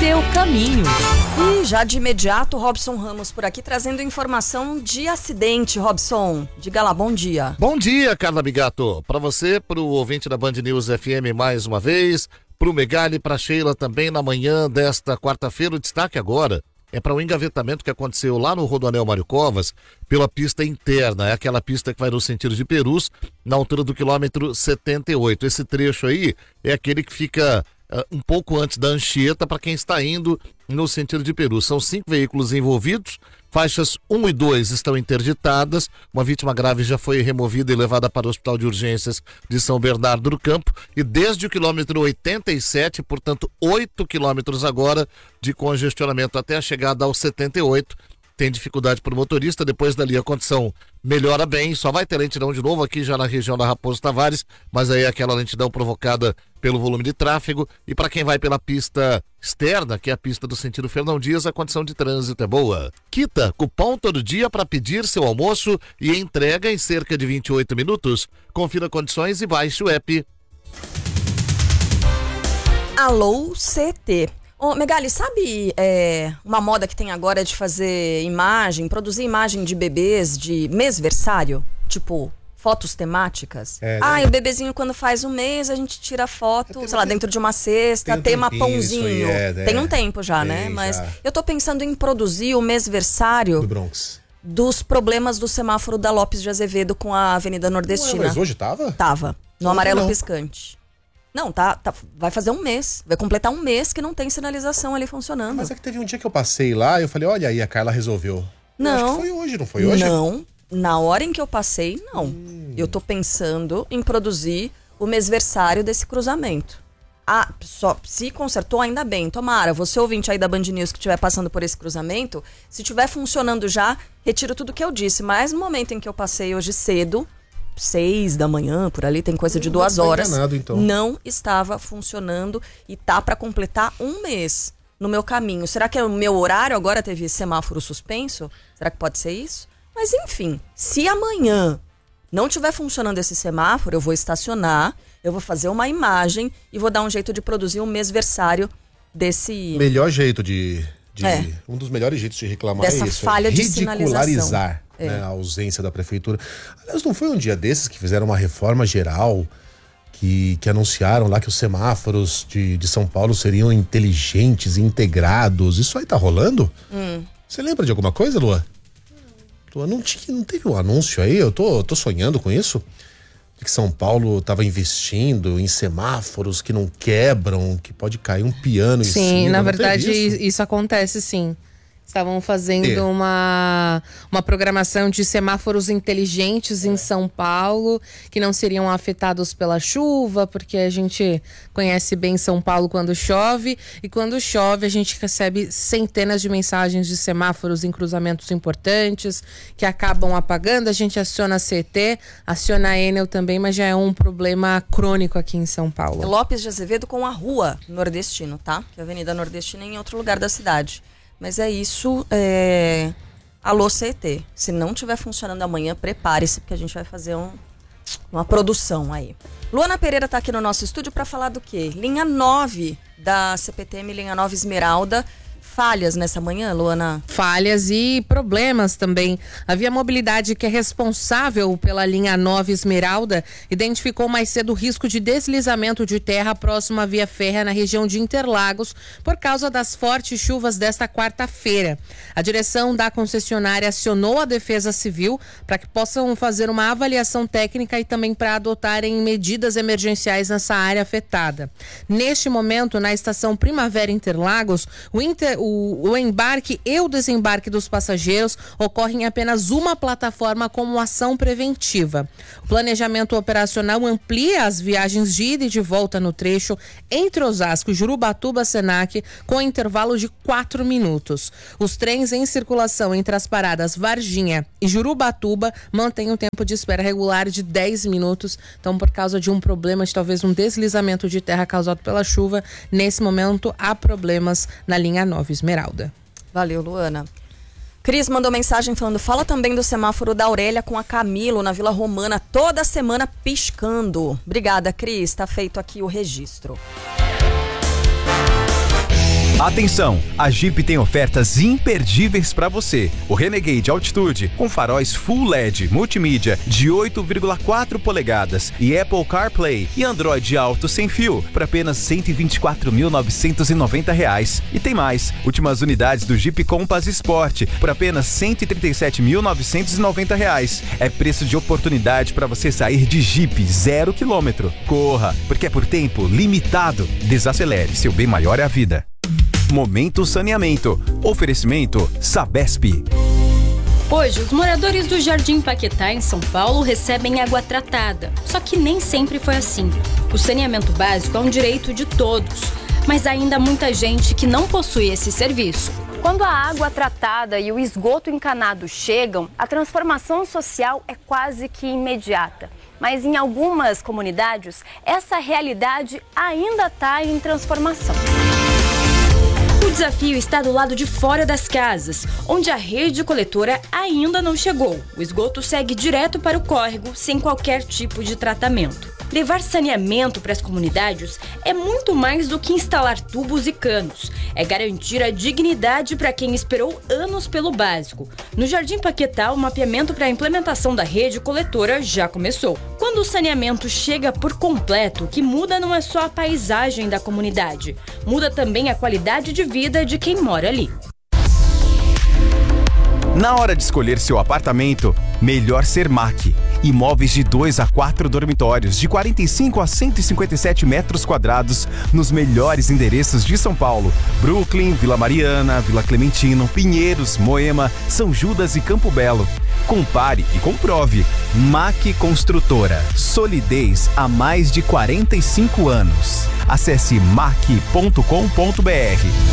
seu caminho. E já de imediato, Robson Ramos por aqui trazendo informação de acidente. Robson, diga lá, bom dia. Bom dia, Carla Bigato. Para você, para o ouvinte da Band News FM mais uma vez, para o Megali e para a Sheila também na manhã desta quarta-feira. O destaque agora é para o engavetamento que aconteceu lá no Rodoanel Mário Covas pela pista interna. É aquela pista que vai no sentido de Perus, na altura do quilômetro 78. Esse trecho aí é aquele que fica um pouco antes da Anchieta para quem está indo no sentido de Perus. São 5 veículos envolvidos, faixas 1 e 2 estão interditadas, uma vítima grave já foi removida e levada para o Hospital de Urgências de São Bernardo do Campo, e desde o quilômetro 87, portanto 8 quilômetros agora de congestionamento até a chegada ao 78, tem dificuldade para o motorista. Depois dali a condição melhora bem, só vai ter lentidão de novo aqui já na região da Raposo Tavares, mas aí é aquela lentidão provocada pelo volume de tráfego. E para quem vai pela pista externa, que é a pista do sentido Fernão Dias, a condição de trânsito é boa. Quita, cupom todo dia para pedir seu almoço e entrega em cerca de 28 minutos. Confira condições e baixe o app. Alô, CT. Ô, Megali, sabe uma moda que tem agora de fazer imagem, produzir imagem de bebês de mêsversário? Tipo, fotos temáticas? E o bebezinho quando faz um mês, a gente tira foto, sei lá, dentro de uma cesta, tema pãozinho. Tem um tempo já, né? Mas eu tô pensando em produzir o mêsversário do Bronx, dos problemas do semáforo da Lopes de Azevedo com a Avenida Nordestina. Mas hoje tava? Tava, no amarelo piscante. Não, vai fazer um mês, vai completar um mês que não tem sinalização ali funcionando. Mas é que teve um dia que eu passei lá e eu falei, olha aí, a Carla resolveu. Não. Eu acho que foi hoje, não foi hoje? Não, na hora em que eu passei, não. Eu tô pensando em produzir o mêsversário desse cruzamento. Só se consertou, ainda bem. Tomara, você ouvinte aí da Band News que estiver passando por esse cruzamento, se estiver funcionando já, retiro tudo que eu disse. Mas no momento em que eu passei hoje cedo, 6 da manhã, por ali, tem coisa de 2 horas, enganado, então. Não estava funcionando e tá para completar um mês no meu caminho. Será que o meu horário agora teve semáforo suspenso? Será que pode ser isso? Mas enfim, se amanhã não estiver funcionando esse semáforo, eu vou estacionar, eu vou fazer uma imagem e vou dar um jeito de produzir um mêsversário desse... Melhor jeito um dos melhores jeitos de reclamar dessa é isso, falha de ridicularizar, sinalização. né, a ausência da prefeitura. Aliás, não foi um dia desses que fizeram uma reforma geral que anunciaram lá que os semáforos de São Paulo seriam inteligentes, integrados? Isso aí tá rolando? Você lembra de alguma coisa, Lua? Lua, não teve um anúncio aí? Eu tô sonhando com isso? De que São Paulo estava investindo em semáforos que não quebram, que pode cair um piano em cima. Sim, na verdade isso acontece, sim. Estavam fazendo uma programação de semáforos inteligentes em São Paulo, que não seriam afetados pela chuva, porque a gente conhece bem São Paulo quando chove, e quando chove a gente recebe centenas de mensagens de semáforos em cruzamentos importantes, que acabam apagando. A gente aciona a CT, aciona a Enel também, mas já é um problema crônico aqui em São Paulo. Lopes de Azevedo com a rua Nordestino, tá? Que é a Avenida Nordestina é em outro lugar da cidade. Mas é isso, alô CT, se não estiver funcionando amanhã, prepare-se, porque a gente vai fazer uma produção aí. Luana Pereira está aqui no nosso estúdio para falar do quê? Linha 9 da CPTM, linha 9 Esmeralda. Falhas nessa manhã, Luana? Falhas e problemas também. A Via Mobilidade, que é responsável pela linha 9 Esmeralda, identificou mais cedo o risco de deslizamento de terra próximo à via férrea na região de Interlagos por causa das fortes chuvas desta quarta-feira. A direção da concessionária acionou a Defesa Civil para que possam fazer uma avaliação técnica e também para adotarem medidas emergenciais nessa área afetada. Neste momento, na estação Primavera Interlagos, o embarque e o desembarque dos passageiros ocorrem em apenas uma plataforma como ação preventiva. O planejamento operacional amplia as viagens de ida e de volta no trecho entre Osasco e Jurubatuba-Senac com intervalo de 4 minutos. Os trens em circulação entre as paradas Varginha e Jurubatuba mantêm o tempo de espera regular de 10 minutos. Então, por causa de um problema, de talvez um deslizamento de terra causado pela chuva, nesse momento há problemas na linha 9 Esmeralda. Valeu, Luana. Cris mandou mensagem falando, fala também do semáforo da Aurélia com a Camilo na Vila Romana, toda semana piscando. Obrigada, Cris, tá feito aqui o registro. Atenção, a Jeep tem ofertas imperdíveis para você. O Renegade Altitude com faróis Full LED multimídia de 8,4 polegadas e Apple CarPlay e Android Auto sem fio por apenas R$ 124.990. E tem mais, últimas unidades do Jeep Compass Sport por apenas R$ 137.990. É preço de oportunidade para você sair de Jeep 0 km. Corra, porque é por tempo limitado. Desacelere, seu bem maior é a vida. Momento Saneamento. Oferecimento Sabesp. Hoje, os moradores do Jardim Paquetá, em São Paulo, recebem água tratada. Só que nem sempre foi assim. O saneamento básico é um direito de todos, mas ainda há muita gente que não possui esse serviço. Quando a água tratada e o esgoto encanado chegam, a transformação social é quase que imediata. Mas em algumas comunidades, essa realidade ainda está em transformação. O desafio está do lado de fora das casas, onde a rede coletora ainda não chegou. O esgoto segue direto para o córrego, sem qualquer tipo de tratamento. Levar saneamento para as comunidades é muito mais do que instalar tubos e canos. É garantir a dignidade para quem esperou anos pelo básico. No Jardim Paquetá, o mapeamento para a implementação da rede coletora já começou. Quando o saneamento chega por completo, o que muda não é só a paisagem da comunidade. Muda também a qualidade de vida de quem mora ali. Na hora de escolher seu apartamento, melhor ser MAC. Imóveis de 2 a 4 dormitórios, de 45 a 157 metros quadrados, nos melhores endereços de São Paulo. Brooklyn, Vila Mariana, Vila Clementino, Pinheiros, Moema, São Judas e Campo Belo. Compare e comprove. MAC Construtora. Solidez há mais de 45 anos. Acesse mac.com.br.